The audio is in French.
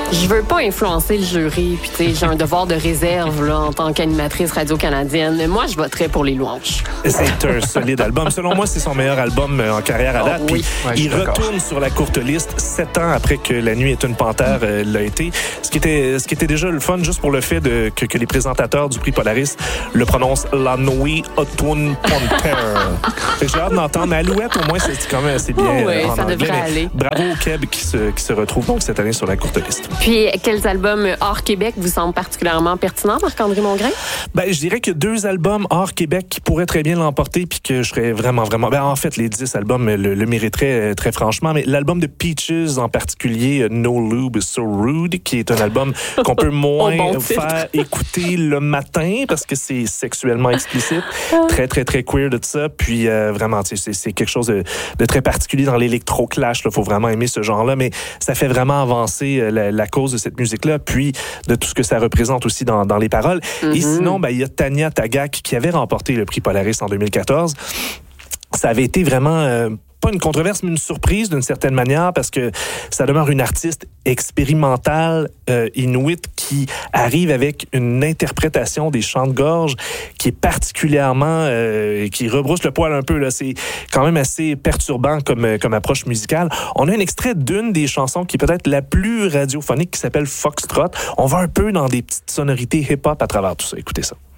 Je veux pas influencer le jury, puis tu sais, j'ai un devoir de réserve là, en tant qu'animatrice radio-canadienne. Mais moi, je voterais pour Les Louanges. C'est un solide album. Selon moi, c'est son meilleur album en carrière à date. Oui. Puis il retourne sur la courte liste 7 ans après que La Nuit est une panthère l'a été. Ce qui était déjà le fun, juste pour le fait que les présentateurs du prix Polaris le prononcent La Nuit est une panthère. Fait que j'ai hâte d'entendre. Mais Alouette, au moins, c'est quand même assez bien en ça anglais. devrait aller. Bravo au Québec qui se retrouve donc cette année sur la courte liste. Puis, quels albums hors Québec vous semblent particulièrement pertinents, Marc-André Mongrain? Ben, je dirais que 2 albums hors Québec qui pourraient très bien l'emporter puis que je serais vraiment... Ben, en fait, les 10 albums le mériteraient très franchement, mais l'album de Peaches en particulier, No Lube is So Rude, qui est un album qu'on peut moins faire écouter le matin parce que c'est sexuellement explicite, très, très, très queer de tout ça, puis vraiment, c'est quelque chose de très particulier dans l'électro-clash, il faut vraiment aimer ce genre-là, mais ça fait vraiment avancer la cause de cette musique-là, puis de tout ce que ça représente aussi dans les paroles. Mm-hmm. Et sinon, il y a Tania Tagaq qui avait remporté le prix Polaris en 2014. Ça avait été vraiment... pas une controverse, mais une surprise d'une certaine manière, parce que ça demeure une artiste expérimentale inuit qui arrive avec une interprétation des chants de gorge qui est particulièrement... qui rebrousse le poil un peu. Là. C'est quand même assez perturbant comme approche musicale. On a un extrait d'une des chansons qui est peut-être la plus radiophonique, qui s'appelle Foxtrot. On va un peu dans des petites sonorités hip-hop à travers tout ça. Écoutez ça.